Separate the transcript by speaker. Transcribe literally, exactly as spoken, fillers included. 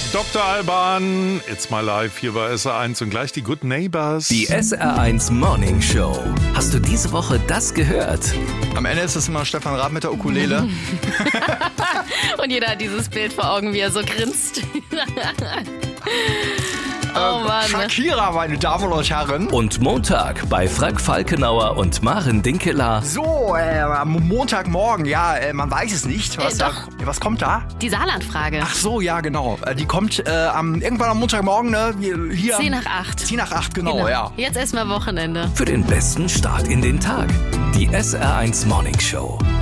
Speaker 1: Doktor Alban, It's My Life hier bei S R eins und gleich die Good Neighbors.
Speaker 2: Die S R eins Morning Show. Hast du diese Woche das gehört?
Speaker 3: Am Ende ist es immer Stefan Raab mit der Ukulele.
Speaker 4: Und jeder hat dieses Bild vor Augen, wie er so grinst. Oh Mann.
Speaker 3: Shakira, meine Damen und Herren.
Speaker 2: Und Montag bei Frank Falkenauer und Maren Dinkeler.
Speaker 3: So, äh, am Montagmorgen, ja, äh, man weiß es nicht. Was,
Speaker 4: Äh,
Speaker 3: da,
Speaker 4: doch.
Speaker 3: was kommt da?
Speaker 4: Die Saarlandfrage.
Speaker 3: Ach so, ja, genau. Äh, die kommt äh, am, irgendwann am Montagmorgen, ne? Hier, hier
Speaker 4: Zehn nach acht.
Speaker 3: Zehn nach acht, genau, ja.
Speaker 4: Jetzt erstmal Wochenende.
Speaker 2: Für den besten Start in den Tag. Die S R eins Morning Show.